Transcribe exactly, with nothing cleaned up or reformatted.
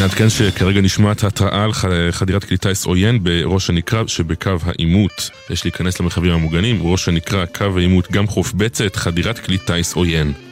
נעדכן שכרגע נשמעת התראה על חדירת כלי טיס עוין בראש הנקרה שבקו העימות. יש להיכנס למרחבים המוגנים, ראש הנקרה, קו העימות, גם חוף בצת, חדירת כלי טיס עוין.